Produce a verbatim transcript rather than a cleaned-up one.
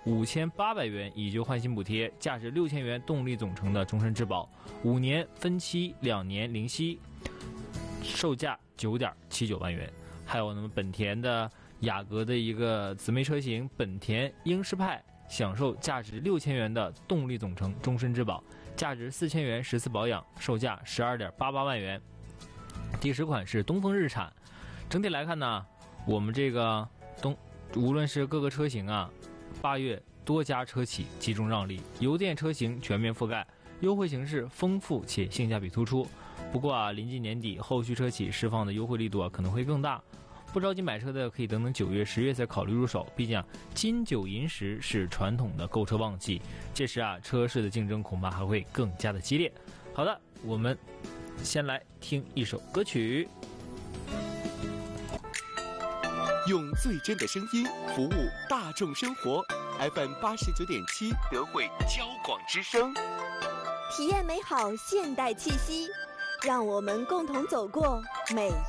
五千八百元以旧换新补贴，价值六千元动力总成的终身质保，五年分期，两年零息，售价九点七九万元。还有那么本田的雅阁的一个姊妹车型本田英仕派，享受价值六千元的动力总成终身质保，价值四千元十次保养，售价十二点八八万元。第十款是东风日产。整体来看呢，我们这个东无论是各个车型啊，八月多家车企集中让利，油电车型全面覆盖，优惠形式丰富且性价比突出。不过啊，临近年底，后续车企释放的优惠力度啊可能会更大。不着急买车的可以等等九月、十月再考虑入手，毕竟啊，金九银十是传统的购车旺季，届时啊，车市的竞争恐怕还会更加的激烈。好的，我们先来听一首歌曲。 用最真的声音服务大众生活 ，F M 八十九点七德惠交广之声， 体验美好现代气息，让我们共同走过每